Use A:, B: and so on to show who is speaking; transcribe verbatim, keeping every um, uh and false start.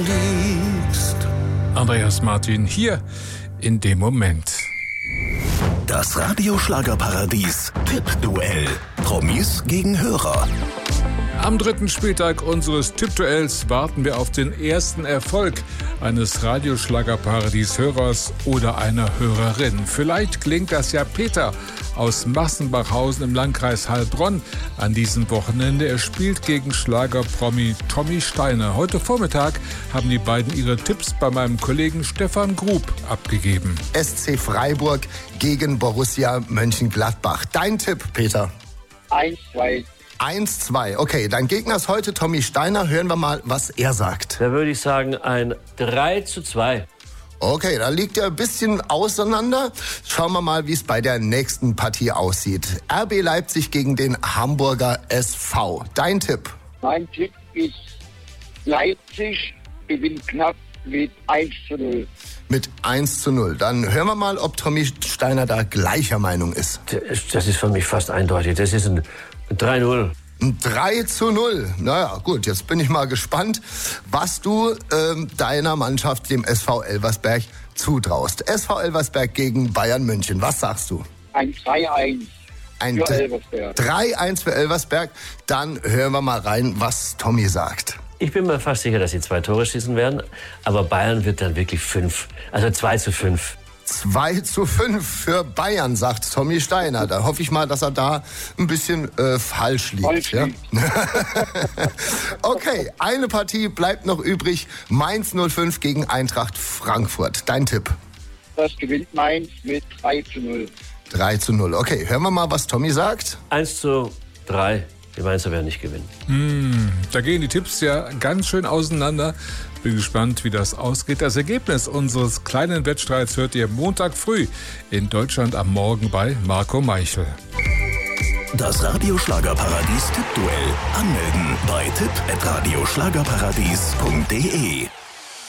A: liegst.
B: Andreas Martin hier in dem Moment.
A: Das Radioschlagerparadies Tippduell. Promis gegen Hörer.
B: Am dritten Spieltag unseres Tippduells warten wir auf den ersten Erfolg eines Radioschlagerparadies-Hörers oder einer Hörerin. Vielleicht klingt das ja Peter aus Massenbachhausen im Landkreis Heilbronn an diesem Wochenende. Er spielt gegen Schlagerpromi Tommy Steiner. Heute Vormittag haben die beiden ihre Tipps bei meinem Kollegen Stefan Grub abgegeben.
C: S C Freiburg gegen Borussia Mönchengladbach. Dein Tipp, Peter?
D: eins zwei.
C: eins zwei. Okay, dein Gegner ist heute Tommy Steiner. Hören wir mal, was er sagt.
E: Da würde ich sagen ein drei zu zwei.
C: Okay, da liegt er ein bisschen auseinander. Schauen wir mal, wie es bei der nächsten Partie aussieht. R B Leipzig gegen den Hamburger S V. Dein Tipp?
D: Mein Tipp ist Leipzig gewinnt knapp mit eins zu null.
C: Mit eins zu null. Dann hören wir mal, ob Tommy Steiner da gleicher Meinung ist.
E: Das ist für mich fast eindeutig. Das ist ein drei null.
C: Ein drei zu null. Naja, gut, jetzt bin ich mal gespannt, was du ähm, deiner Mannschaft, dem S V Elversberg, zutraust. S V Elversberg gegen Bayern München. Was sagst du?
D: Ein drei eins
C: Ein
D: für
C: D-
D: Elversberg.
C: drei eins für Elversberg. Dann hören wir mal rein, was Tommy sagt.
E: Ich bin mir fast sicher, dass sie zwei Tore schießen werden. Aber Bayern wird dann wirklich fünf. Also zwei zu fünf.
C: zwei zu fünf für Bayern, sagt Tommy Steiner. Da hoffe ich mal, dass er da ein bisschen äh, falsch liegt.
D: Falsch
C: Ja?
D: liegt.
C: Okay, eine Partie bleibt noch übrig. Mainz null fünf gegen Eintracht Frankfurt. Dein Tipp?
D: Das gewinnt Mainz mit drei zu null.
C: drei zu null. Okay, hören wir mal, was Tommy sagt.
E: eins zu drei. Die Mainzer werden nicht gewinnen.
B: Da gehen die Tipps ja ganz schön auseinander. Bin gespannt, wie das ausgeht. Das Ergebnis unseres kleinen Wettstreits hört ihr Montag früh in Deutschland am Morgen bei Marco Meichel.
A: Das Radioschlagerparadies Tippduell. Anmelden bei tipp at radioschlagerparadies punkt de.